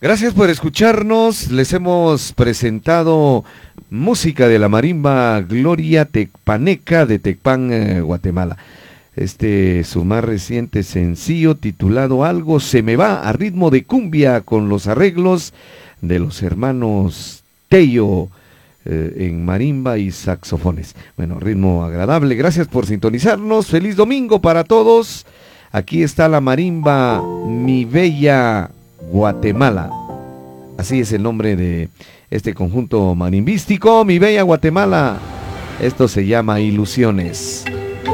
Gracias por escucharnos. Les hemos presentado música de la marimba Gloria Tecpaneca de Tecpan, Guatemala. Su más reciente sencillo titulado Algo se me va, a ritmo de cumbia con los arreglos de los hermanos Tello en marimba y saxofones. Bueno, ritmo agradable. Gracias por sintonizarnos. Feliz domingo para todos. Aquí está la marimba Mi Bella Guatemala. Así es el nombre de este conjunto marimbístico, Mi Bella Guatemala. Esto se llama Ilusiones.